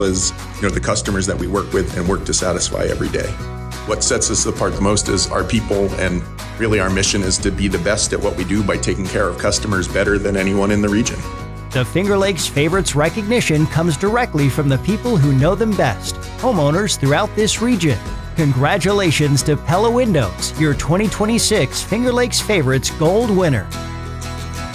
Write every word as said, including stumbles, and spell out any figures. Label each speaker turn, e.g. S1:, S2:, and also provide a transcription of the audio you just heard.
S1: as you know, the customers that we work with and work to satisfy every day. What sets us apart the most is our people, and really our mission is to be the best at what we do by taking care of customers better than anyone in the region.
S2: The Finger Lakes Favorites recognition comes directly from the people who know them best, homeowners throughout this region. Congratulations to Pella Windows, your twenty twenty-six Finger Lakes Favorites Gold winner.